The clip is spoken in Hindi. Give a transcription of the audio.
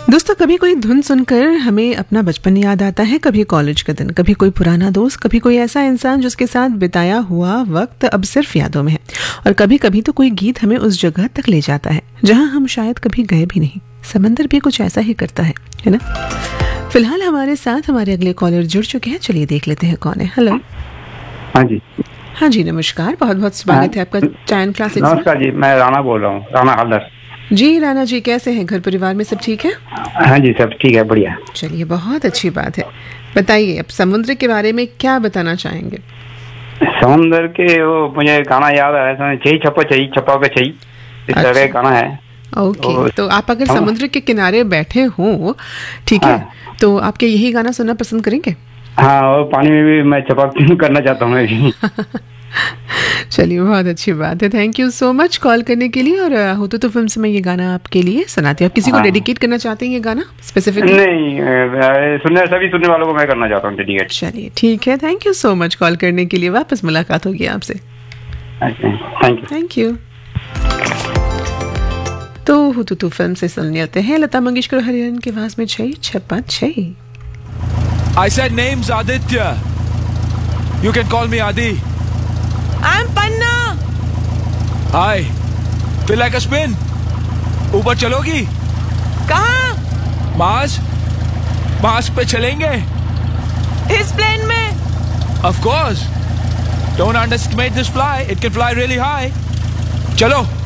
दोस्तों, कभी कोई धुन सुनकर हमें अपना बचपन याद आता है, कभी कॉलेज का दिन, कभी कोई पुराना दोस्त, कभी कोई ऐसा इंसान जिसके साथ बिताया हुआ वक्त अब सिर्फ यादों में है। और कभी कभी तो कोई गीत हमें उस जगह तक ले जाता है जहां हम शायद कभी गए भी नहीं। समंदर भी कुछ ऐसा ही करता है ना। फिलहाल हमारे साथ हमारे अगले कॉलर जुड़ चुके हैं, चलिए देख लेते हैं कौन है। हेलो। हाँ जी, नमस्कार, बहुत बहुत स्वागत है आपका चायन क्लासिक्स में। नमस्कार जी, मैं राणा बोल रहा हूँ, राणा हल्दर जी। राणा जी, कैसे हैं? घर परिवार में सब ठीक है? हाँ जी, सब ठीक है, बढ़िया। चलिए, बहुत अच्छी बात है। बताइए, अब समुद्र के बारे में क्या बताना चाहेंगे? समुद्र के वो मुझे गाना याद आया, चई छपा पे चई, इस तरह का गाना है। ओके, तो आप अगर समुद्र के किनारे बैठे हो, ठीक है, तो आपके यही गाना सुनना पसंद करेंगे? हाँ, और पानी में भी मैं छपा करना चाहता हूँ। चलिए, बहुत अच्छी बात है। Thank you so much call करने के लिए। और हो तो फिल्म से मैं ये गाना आपके लिए सुनाती हूँ। आप किसी को डेडिकेट करना चाहते हैं ये गाना स्पेसिफिक? नहीं, सभी सुनने वालों को मैं करना चाहता हूँ डेडिकेट। चलिए, ठीक है। Thank you so much call करने के लिए। वापस मुलाकात होगी आपसे। Thank you. तो हो तो फिल्म से सुन लेते हैं लता मंगेशकर हरिहरन की आवाज में छई छप्पा छई। I said name's Aditya. You can call me Adi. I'm Panna. Hi. Feel like a spin? ऊपर चलोगी? कहाँ? मार्स पे चलेंगे? इस प्लेन में? Of course. Don't underestimate this fly. It can fly really high. चलो.